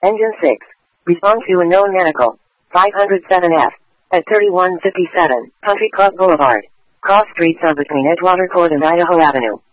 Engine 6. Respond to unknown medical. 507F. At 3157 Country Club Boulevard. Cross streets are between Edgewater Court and Idaho Avenue.